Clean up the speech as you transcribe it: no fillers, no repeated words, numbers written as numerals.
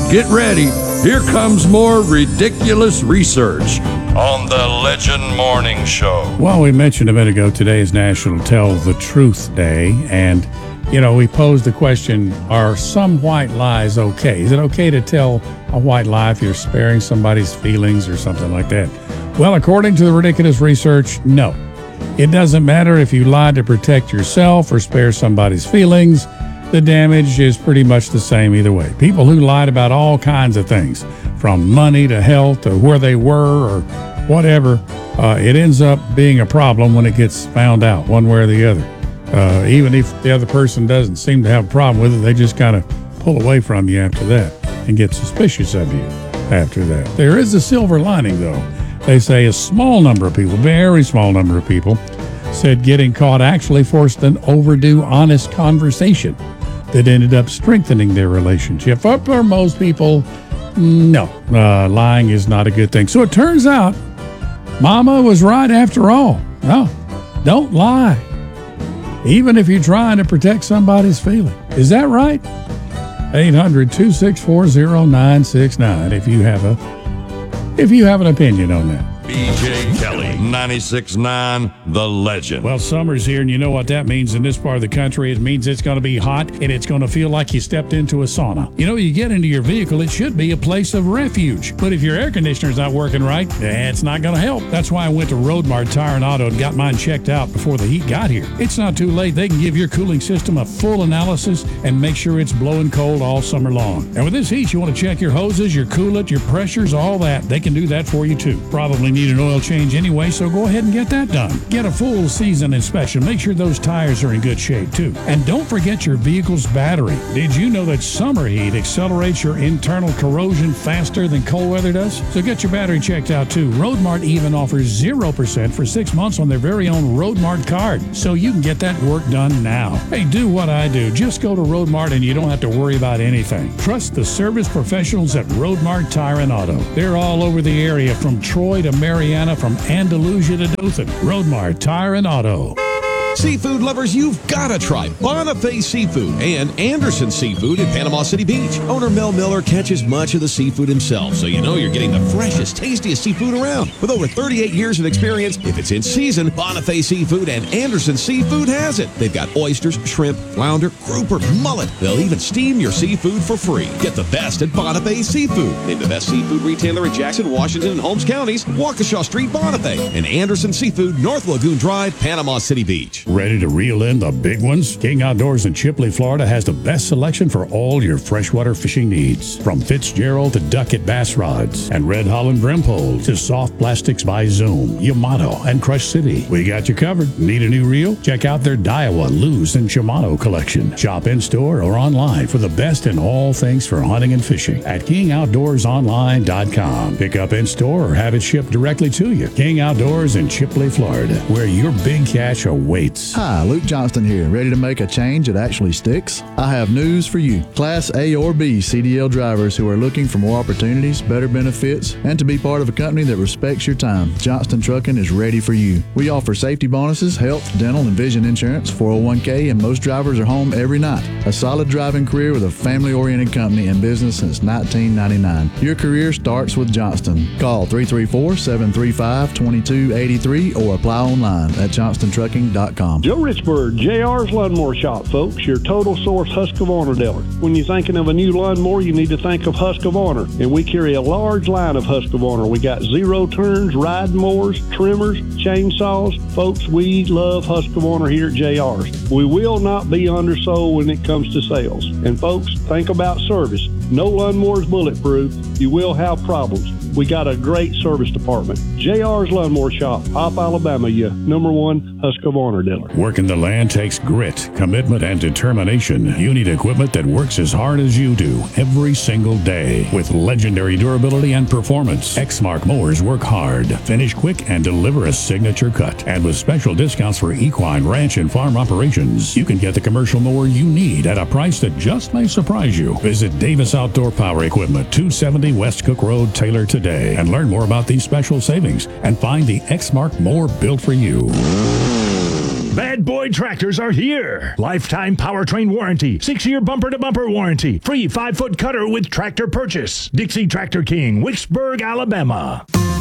Get ready. Here comes more ridiculous research on the Legend Morning Show. Well, we mentioned a minute ago, today is National Tell the Truth Day. And, we posed the question, are some white lies okay? Is it okay to tell a white lie if you're sparing somebody's feelings or something like that? Well, according to the ridiculous research, no. It doesn't matter if you lie to protect yourself or spare somebody's feelings. The damage is pretty much the same either way. People who lied about all kinds of things, from money to health to where they were or whatever, it ends up being a problem when it gets found out one way or the other. Even if the other person doesn't seem to have a problem with it, they just kind of pull away from you after that and get suspicious of you after that. There is a silver lining, though. They say a small number of people, very small number of people, said getting caught actually forced an overdue honest conversation that ended up strengthening their relationship. But for most people, no, lying is not a good thing. So it turns out Mama was right after all. No, don't lie, even if you're trying to protect somebody's feeling. Is that right? 800-264-0969 if you have an opinion on that. BJ Kelly, 96.9, The Legend. Well, summer's here, and you know what that means in this part of the country. It means it's going to be hot, and it's going to feel like you stepped into a sauna. You get into your vehicle, it should be a place of refuge. But if your air conditioner's not working right, it's not going to help. That's why I went to Roadmart Tire and Auto and got mine checked out before the heat got here. It's not too late. They can give your cooling system a full analysis and make sure it's blowing cold all summer long. And with this heat, you want to check your hoses, your coolant, your pressures, all that. They can do that for you, too. Probably need an oil change anyway, so go ahead and get that done. Get a full season inspection. Make sure those tires are in good shape, too. And don't forget your vehicle's battery. Did you know that summer heat accelerates your internal corrosion faster than cold weather does? So get your battery checked out, too. Roadmart even offers 0% for 6 months on their very own Roadmart card, so you can get that work done now. Hey, do what I do. Just go to Roadmart and you don't have to worry about anything. Trust the service professionals at Roadmart Tire and Auto. They're all over the area, from Troy to Mariana, from Andalusia to Dothan. Roadmart Tire and Auto. Seafood lovers, you've got to try Bonifay Seafood and Anderson Seafood in Panama City Beach. Owner Mel Miller catches much of the seafood himself, so you know you're getting the freshest, tastiest seafood around. With over 38 years of experience, if it's in season, Bonifay Seafood and Anderson Seafood has it. They've got oysters, shrimp, flounder, grouper, mullet. They'll even steam your seafood for free. Get the best at Bonifay Seafood. Named the best seafood retailer in Jackson, Washington, and Holmes counties. Waukesha Street, Bonifay. And Anderson Seafood, North Lagoon Drive, Panama City Beach. Ready to reel in the big ones? King Outdoors in Chipley, Florida has the best selection for all your freshwater fishing needs. From Fitzgerald to Duckett bass rods and Red Holland brim poles to soft plastics by Zoom, Yamato, and Crush City. We got you covered. Need a new reel? Check out their Daiwa, Luz, and Shimano collection. Shop in-store or online for the best in all things for hunting and fishing at kingoutdoorsonline.com. Pick up in-store or have it shipped directly to you. King Outdoors in Chipley, Florida, where your big catch awaits. Hi, Luke Johnston here. Ready to make a change that actually sticks? I have news for you. Class A or B CDL drivers who are looking for more opportunities, better benefits, and to be part of a company that respects your time. Johnston Trucking is ready for you. We offer safety bonuses, health, dental, and vision insurance, 401k, and most drivers are home every night. A solid driving career with a family-oriented company in business since 1999. Your career starts with Johnston. Call 334-735-2283 or apply online at johnstontrucking.com. Joe Richburg, JR's Lawnmower Shop, folks, your total source Husqvarna dealer. When you're thinking of a new lawnmower, you need to think of Husqvarna, and we carry a large line of Husqvarna. We got zero turns, ride mowers, trimmers, chainsaws. Folks, we love Husqvarna here at JR's. We will not be undersold when it comes to sales. And folks, think about service. No lawnmower is bulletproof. You will have problems. We got a great service department. JR's Lawnmower Shop, Hop, Alabama, your #1 Husqvarna dealer. Working the land takes grit, commitment, and determination. You need equipment that works as hard as you do every single day. With legendary durability and performance, Exmark mowers work hard, finish quick, and deliver a signature cut. And with special discounts for equine, ranch, and farm operations, you can get the commercial mower you need at a price that just may surprise you. Visit Davis Outdoor Power Equipment, 270 West Cook Road, Taylor, today, and learn more about these special savings and find the Exmark mower built for you. Bad Boy Tractors are here. Lifetime powertrain warranty, 6-year bumper-to-bumper warranty, free 5-foot cutter with tractor purchase. Dixie Tractor King, Wicksburg, Alabama.